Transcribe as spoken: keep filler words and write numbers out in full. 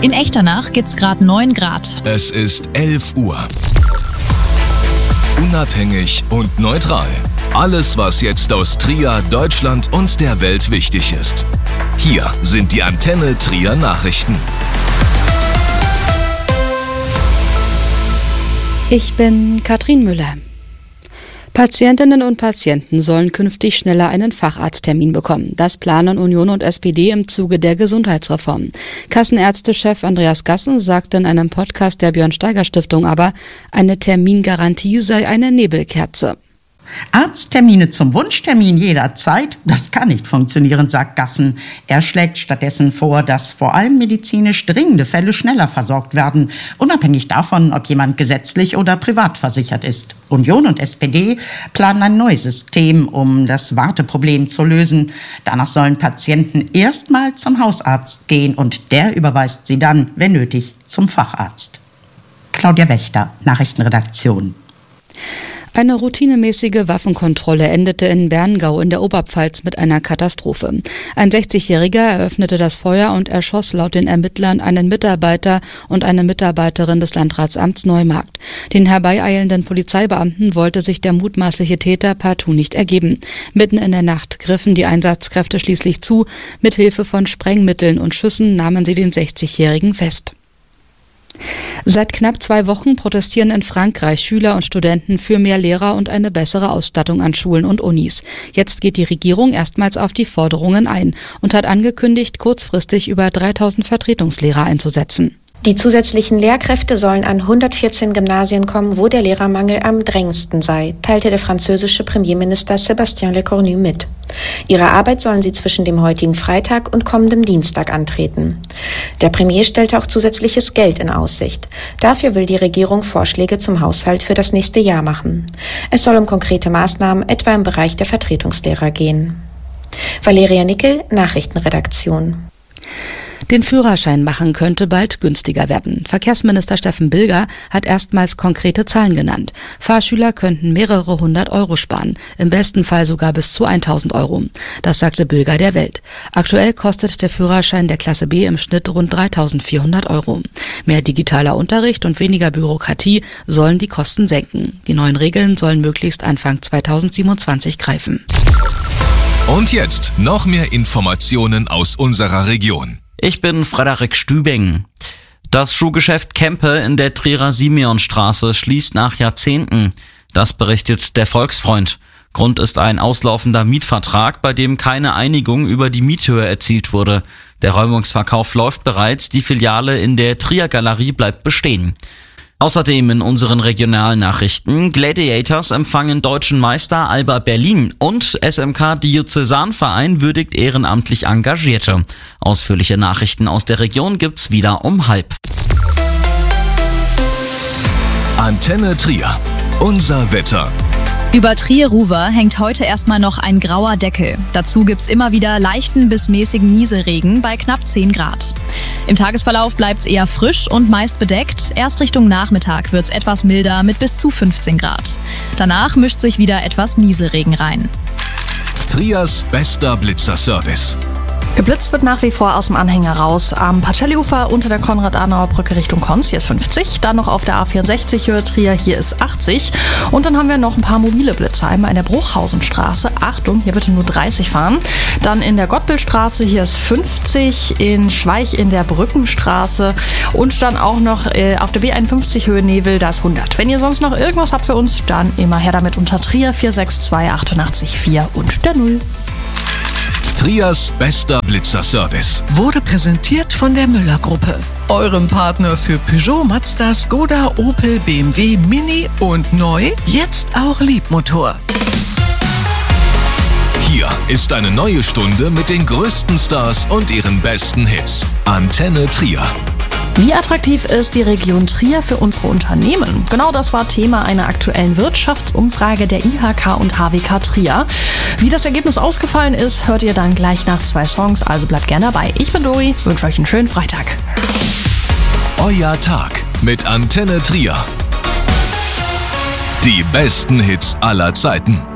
In Echternach gibt's gerade neun Grad. Es ist elf Uhr. Unabhängig und neutral. Alles, was jetzt aus Trier, Deutschland und der Welt wichtig ist. Hier sind die Antenne Trier Nachrichten. Ich bin Katrin Müller. Patientinnen und Patienten sollen künftig schneller einen Facharzttermin bekommen. Das planen Union und S P D im Zuge der Gesundheitsreform. Kassenärztechef Andreas Gassen sagte in einem Podcast der Björn-Steiger-Stiftung aber, eine Termingarantie sei eine Nebelkerze. Arzttermine zum Wunschtermin jederzeit, das kann nicht funktionieren, sagt Gassen. Er schlägt stattdessen vor, dass vor allem medizinisch dringende Fälle schneller versorgt werden, unabhängig davon, ob jemand gesetzlich oder privat versichert ist. Union und S P D planen ein neues System, um das Warteproblem zu lösen. Danach sollen Patienten erstmal zum Hausarzt gehen und der überweist sie dann, wenn nötig, zum Facharzt. Claudia Wächter, Nachrichtenredaktion. Eine routinemäßige Waffenkontrolle endete in Berngau in der Oberpfalz mit einer Katastrophe. Ein sechzigjähriger eröffnete das Feuer und erschoss laut den Ermittlern einen Mitarbeiter und eine Mitarbeiterin des Landratsamts Neumarkt. Den herbeieilenden Polizeibeamten wollte sich der mutmaßliche Täter partout nicht ergeben. Mitten in der Nacht griffen die Einsatzkräfte schließlich zu. Mithilfe von Sprengmitteln und Schüssen nahmen sie den sechzigjährigen fest. Seit knapp zwei Wochen protestieren in Frankreich Schüler und Studenten für mehr Lehrer und eine bessere Ausstattung an Schulen und Unis. Jetzt geht die Regierung erstmals auf die Forderungen ein und hat angekündigt, kurzfristig über dreitausend Vertretungslehrer einzusetzen. Die zusätzlichen Lehrkräfte sollen an hundertvierzehn Gymnasien kommen, wo der Lehrermangel am drängendsten sei, teilte der französische Premierminister Sébastien Lecornu mit. Ihre Arbeit sollen sie zwischen dem heutigen Freitag und kommendem Dienstag antreten. Der Premier stellte auch zusätzliches Geld in Aussicht. Dafür will die Regierung Vorschläge zum Haushalt für das nächste Jahr machen. Es soll um konkrete Maßnahmen etwa im Bereich der Vertretungslehrer gehen. Valeria Nickel, Nachrichtenredaktion. Den Führerschein machen könnte bald günstiger werden. Verkehrsminister Steffen Bilger hat erstmals konkrete Zahlen genannt. Fahrschüler könnten mehrere hundert Euro sparen, im besten Fall sogar bis zu tausend Euro. Das sagte Bilger der Welt. Aktuell kostet der Führerschein der Klasse B im Schnitt rund dreitausendvierhundert Euro. Mehr digitaler Unterricht und weniger Bürokratie sollen die Kosten senken. Die neuen Regeln sollen möglichst Anfang zweitausendsiebenundzwanzig greifen. Und jetzt noch mehr Informationen aus unserer Region. Ich bin Frederik Stübing. Das Schuhgeschäft Kempe in der Trierer Simeonstraße schließt nach Jahrzehnten. Das berichtet der Volksfreund. Grund ist ein auslaufender Mietvertrag, bei dem keine Einigung über die Miethöhe erzielt wurde. Der Räumungsverkauf läuft bereits, die Filiale in der Trier Galerie bleibt bestehen. Außerdem in unseren regionalen Nachrichten: Gladiators empfangen deutschen Meister Alba Berlin und S M K Diözesanverein würdigt ehrenamtlich Engagierte. Ausführliche Nachrichten aus der Region gibt's wieder um halb. Antenne Trier. Unser Wetter. Über Trier-Ruwer hängt heute erstmal noch ein grauer Deckel. Dazu gibt's immer wieder leichten bis mäßigen Nieselregen bei knapp zehn Grad. Im Tagesverlauf bleibt's eher frisch und meist bedeckt. Erst Richtung Nachmittag wird's etwas milder mit bis zu fünfzehn Grad. Danach mischt sich wieder etwas Nieselregen rein. Triers bester Blitzerservice. Geblitzt wird nach wie vor aus dem Anhänger raus. Am Pacelli-Ufer unter der Konrad-Adenauer-Brücke Richtung Konz, hier ist fünfzig. Dann noch auf der A vierundsechzig Höhe Trier, hier ist achtzig. Und dann haben wir noch ein paar mobile Blitzer. Einmal in der Bruchhausenstraße, Achtung, hier bitte nur dreißig fahren. Dann in der Gottbildstraße, hier ist fünfzig. In Schweich in der Brückenstraße. Und dann auch noch äh, auf der B einundfünfzig Höhe Nevel, da ist hundert. Wenn ihr sonst noch irgendwas habt für uns, dann immer her damit unter Trier vier sechs zwei acht acht vier und der Null. Triers bester Blitzerservice wurde präsentiert von der Müller-Gruppe, eurem Partner für Peugeot, Mazda, Skoda, Opel, B M W, Mini und neu, jetzt auch Liebmotor. Hier ist eine neue Stunde mit den größten Stars und ihren besten Hits. Antenne Trier. Wie attraktiv ist die Region Trier für unsere Unternehmen? Genau das war Thema einer aktuellen Wirtschaftsumfrage der I H K und H W K Trier. Wie das Ergebnis ausgefallen ist, hört ihr dann gleich nach zwei Songs, also bleibt gerne dabei. Ich bin Dori, wünsche euch einen schönen Freitag. Euer Tag mit Antenne Trier. Die besten Hits aller Zeiten.